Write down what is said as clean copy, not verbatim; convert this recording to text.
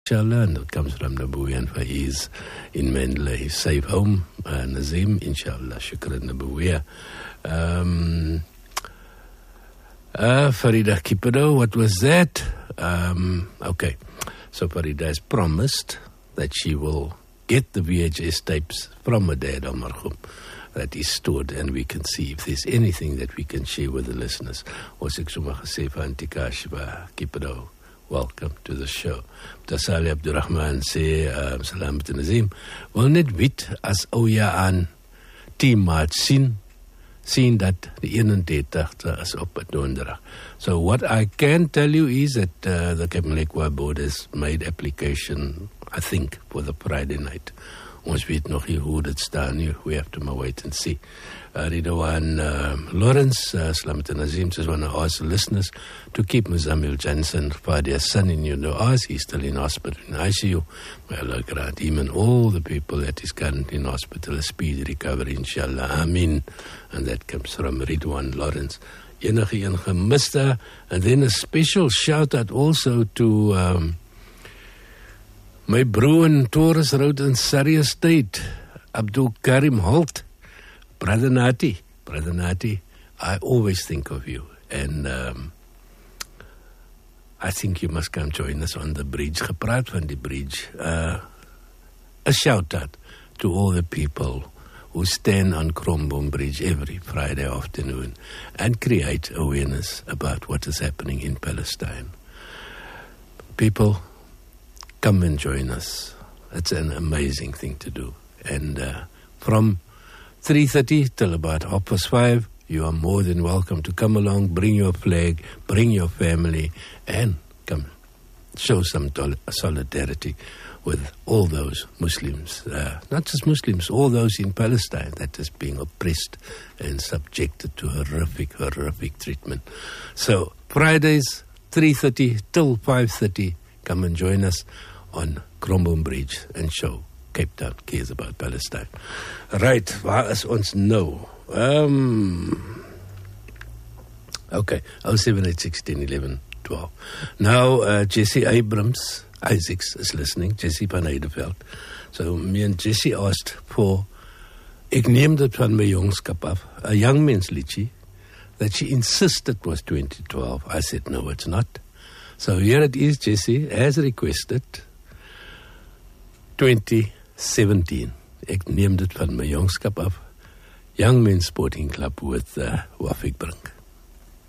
inshallah, and it comes from Naboui and Faiz in Mandalay. Safe home, Nazim, inshallah. Shukran Naboui. Farida Kipado, what was that? Okay, so Farida has promised that she will get the VHS tapes from her dad, Almarhum, that is stored, and we can see if there's anything that we can share with the listeners. Kipado, welcome to the show. Tasali Abdurrahman say, Salamat Nazim, wil net weet as ou ja aan teammaat sien dat die 31 is op 'n donderdag. So what I can tell you is that the Kaapstad board has made application, I think, for the Friday night. Ons weet nog nie hoe dit staan nie. We have to wait and see. Ridwan Lawrence, Salamat Nazim, says one of our listeners to keep Muzamil Jansen, Fadia's son, in your du'as. He's still in hospital in ICU. May Allah grant him and all the people that is currently in hospital a speedy recovery, inshallah. Amin. And that comes from Ridwan Lawrence. Enige een gemiste. And then a special shout out also to my bro in Taurus Road in Surrey Estate, Abdul Karim Holt. Brother Nati, I always think of you, and I think you must come join us on the bridge. Gepraat van die bridge. A shout out to all the people who stand on Kromboom Bridge every Friday afternoon and create awareness about what is happening in Palestine. People, come and join us. It's an amazing thing to do. And from 3:30 till about 5:30, you are more than welcome to come along, bring your flag, bring your family, and come show some solidarity with all those Muslims, not just Muslims, all those in Palestine that is being oppressed and subjected to horrific treatment. So Fridays, 3:30 till 5:30, come and join us on Kromboom Bridge and show Cape Town cares about Palestine. Right, waar is ons nou? Okay, 078161112. Now, Jesse Isaacs is listening, Jesse van Heideveld. So, me and Jesse asked for, ek neem dit van my jongskap af, a young man's liedjie, that she insisted was 2012. I said, no, it's not. So here it is, Jesse, as requested, 2017. Ek neem dit van my jongskap af. Young Men's Sporting Club with Wafik Brink.